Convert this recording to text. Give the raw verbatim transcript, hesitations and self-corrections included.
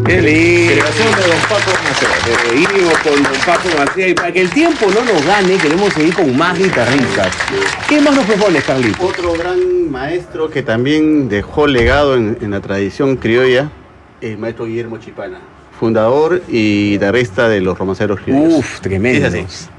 Qué lindo. Creación de don Paco Maceo. Seguimos con don Paco Maceo y para que el tiempo no nos gane, queremos seguir con más guitarristas. ¿Qué más nos propones, Carlito? Otro gran maestro que también dejó legado en, en la tradición criolla, el maestro Guillermo Chipana, fundador y guitarrista de los Romanceros Criollos. Uf, tremendo. Es así.